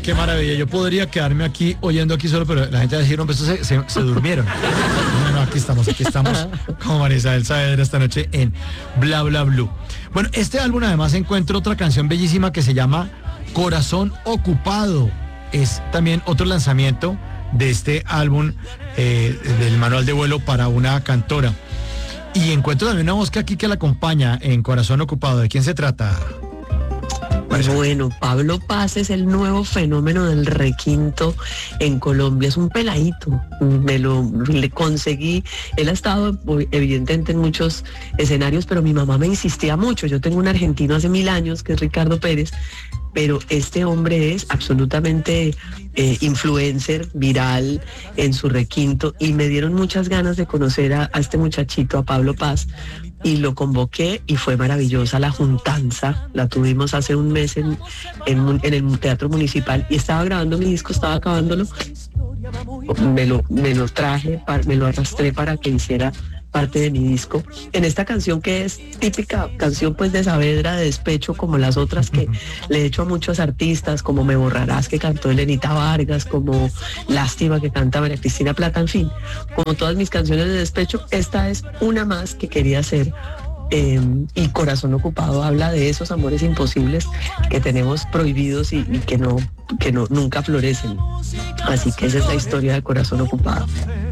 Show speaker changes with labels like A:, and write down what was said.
A: qué maravilla. Yo podría quedarme aquí oyendo aquí solo, pero la gente va a decir, no, pues se durmieron. No, aquí estamos como María Isabel Saavedra esta noche en Bla Bla Blue. Bueno, este álbum además encuentra otra canción bellísima que se llama Corazón Ocupado. Es también otro lanzamiento de este álbum del manual de vuelo para una cantora. Y encuentro también una voz que aquí que la acompaña en Corazón Ocupado. ¿De quién se trata?
B: Bueno, Pablo Paz es el nuevo fenómeno del requinto en Colombia. Es un peladito. Le conseguí. Él ha estado evidentemente en muchos escenarios, pero mi mamá me insistía mucho. Yo tengo un argentino hace 1000 años que es Ricardo Pérez, pero este hombre es absolutamente influencer, viral en su requinto, y me dieron muchas ganas de conocer a este muchachito, a Pablo Paz, y lo convoqué y fue maravillosa la juntanza. La tuvimos hace un mes en el Teatro Municipal y estaba grabando mi disco, estaba acabándolo. Me lo traje, me lo arrastré para que hiciera parte de mi disco, en esta canción que es típica canción pues de Saavedra, de despecho, como las otras que le he hecho a muchos artistas, como Me Borrarás, que cantó Elenita Vargas, como Lástima, que canta María Cristina Plata, en fin, como todas mis canciones de despecho, esta es una más que quería hacer. Y Corazón Ocupado habla de esos amores imposibles que tenemos prohibidos y que nunca florecen. Así que esa es la historia de Corazón Ocupado.